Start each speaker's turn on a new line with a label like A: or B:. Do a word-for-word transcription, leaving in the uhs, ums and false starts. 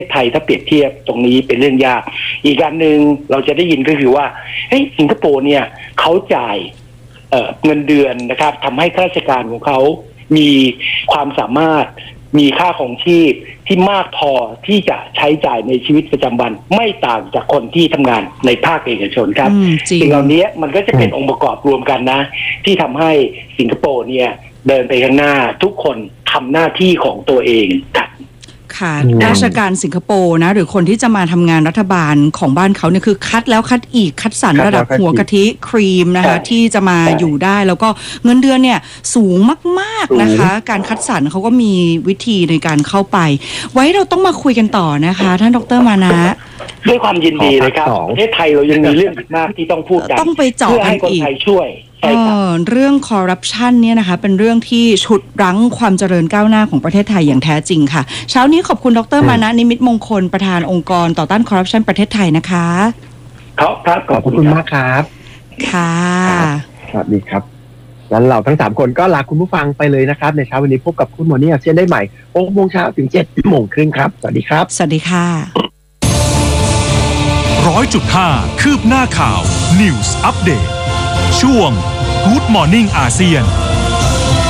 A: ไทยถ้าเปรียบเทียบตรงนี้เป็นเรื่องยากอีกการหนึ่งเราจะได้ยินก็คือว่าเฮ้ยสิงคโปร์เนี่ยเขาจ่ายเอ่อเงินเดือนนะครับทำให้ข้าราชการของเขามีความสามารถมีค่าของชีพที่มากพอที่จะใช้จ่ายในชีวิตประจำวันไม่ต่างจากคนที่ทำงานในภาคเอกชนครับสิ่งเหล่านี้มันก็จะเป็นองค์ประกอบรวมกันนะที่ทำให้สิงคโปร์เนี่ยเดินไปข้างหน้าทุกคนทำหน้าที่ของตัวเองครับ
B: ค่ะราชการสิงคโปร์นะหรือคนที่จะมาทำงานรัฐบาลของบ้านเขาเนี่ยคือคัดแล้วคัดอีกคัดสรรระดับหัวกะทิครีมนะคะที่จะมาอยู่ได้แล้วก็เงินเดือนเนี่ยสูงมากๆนะคะการคัดสรรเขาก็มีวิธีในการเข้าไปไว้เราต้องมาคุยกันต่อนะคะท่านดร.มานะ
A: ด้วยความยินดีเลยครับประเทศไทยเรายังมีเรื่องอีกมากที่ต้องพูดกัน
B: ต้องไปเจาะกันอีก
A: ช่วยเออ
B: เรื่องคอร์รัปชันเนี่ยนะคะเป็นเรื่องที่ฉุดรั้งความเจริญก้าวหน้าของประเทศไทยอย่างแท้จริงค่ะเช้านี้ขอบคุณดร.มานะนิมิตมงคลประธานองค์กรต่อต้านคอร์รัปชันประเทศไทยนะคะ
A: ครับครับขอบคุณมากครับ
B: ค่ะ
C: สวัสดีครับงั้นเราทั้งสามคนก็ลาคุณผู้ฟังไปเลยนะครับในเช้าวันนี้พบกับคุณหมอนี่อาเซียนได้ใหม่หกโมงเช้าถึงเจ็ดโมงครึ่งครับสวัสดีครับ
B: สวัสดีค่ะ
D: ร้อยจุดห้าคืบหน้าข่าว News Update ช่วง Good Morning อาเซียน